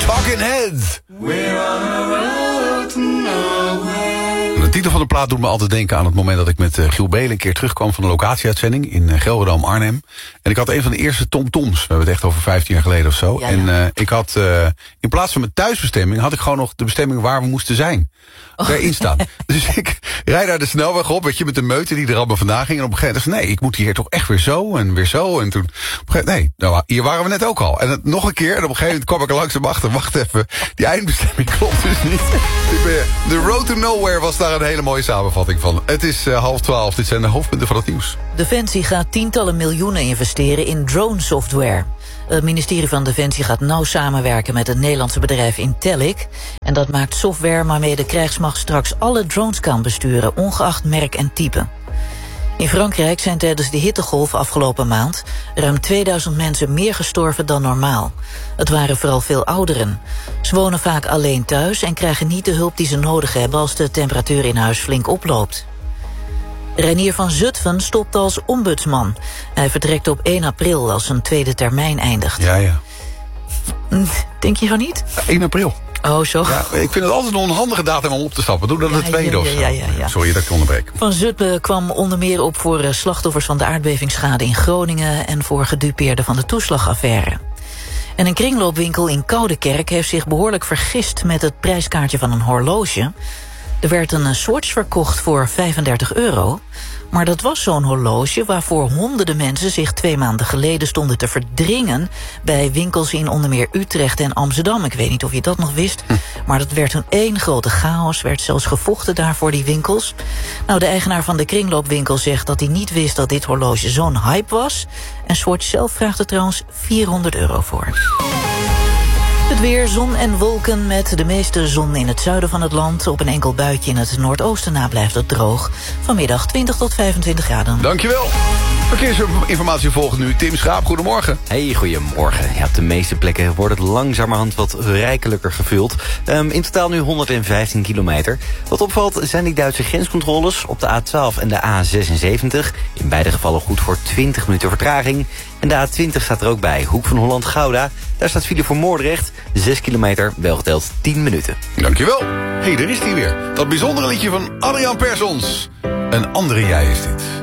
Talking Heads. De titel van de plaat doet me altijd denken aan het moment dat ik met Giel Belen een keer terugkwam van de locatieuitzending in Gelredome, Arnhem. En ik had een van de eerste TomToms. We hebben het echt over 15 jaar geleden of zo. Ja, ja. En ik had in plaats van mijn thuisbestemming had ik gewoon nog de bestemming waar we moesten zijn. Erin staan. Dus ik rijd daar de snelweg op, weet je, met de meute die er allemaal vandaan ging. En op een gegeven moment dacht ik, nee, ik moet hier toch echt weer zo en weer zo. En toen, op een gegeven moment, nee, nou, hier waren we net ook al. En het, nog een keer, en op een gegeven moment kwam ik er langzaam achter. Wacht even, die eindbestemming klopt dus niet. De Road to Nowhere was daar een hele mooie samenvatting van. Het is 11:30, dit zijn de hoofdpunten van het nieuws. Defensie gaat tientallen miljoenen investeren in drone-software. Het ministerie van Defensie gaat nauw samenwerken met het Nederlandse bedrijf Intellic. En dat maakt software waarmee de krijgsmacht straks alle drones kan besturen, ongeacht merk en type. In Frankrijk zijn tijdens de hittegolf afgelopen maand ruim 2000 mensen meer gestorven dan normaal. Het waren vooral veel ouderen. Ze wonen vaak alleen thuis en krijgen niet de hulp die ze nodig hebben als de temperatuur in huis flink oploopt. Reinier van Zutphen stopt als ombudsman. Hij vertrekt op 1 april als zijn tweede termijn eindigt. Ja. Denk je van niet? 1 april. Oh, zo. Ja, ik vind het altijd een onhandige datum om op te stappen. Doe dat de tweede of zo. Ja. Sorry dat ik onderbreek. Van Zutphen kwam onder meer op voor slachtoffers van de aardbevingsschade in Groningen en voor gedupeerden van de toeslagaffaire. En een kringloopwinkel in Koudekerk heeft zich behoorlijk vergist met het prijskaartje van een horloge. Er werd een Swatch verkocht voor €35. Maar dat was zo'n horloge waarvoor honderden mensen zich 2 maanden geleden stonden te verdringen bij winkels in onder meer Utrecht en Amsterdam. Ik weet niet of je dat nog wist, maar dat werd een één grote chaos. Werd zelfs gevochten daar voor die winkels. Nou, de eigenaar van de kringloopwinkel zegt dat hij niet wist dat dit horloge zo'n hype was. En Swatch zelf vraagt er trouwens €400 voor. Het weer, zon en wolken met de meeste zon in het zuiden van het land. Op een enkel buitje in het noordoosten na blijft het droog. Vanmiddag 20 tot 25 graden. Dankjewel. Verkeersinformatie volgt nu. Tim Schaap, goedemorgen. Hey, goedemorgen. Ja, op de meeste plekken wordt het langzamerhand wat rijkelijker gevuld. In totaal nu 115 kilometer. Wat opvalt zijn die Duitse grenscontroles op de A12 en de A76. In beide gevallen goed voor 20 minuten vertraging. En de A20 staat er ook bij. Hoek van Holland-Gouda. Daar staat file voor Moordrecht. 6 kilometer, wel geteld 10 minuten. Dankjewel. Hey, daar is hij weer. Dat bijzondere liedje van Adriaan Persons. Een andere jij is dit.